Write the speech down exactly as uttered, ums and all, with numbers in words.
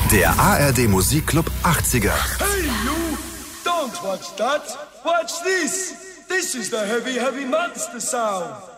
Der A R D Musikclub achtziger. Hey you, don't watch that, watch this. This is the heavy, heavy monster sound.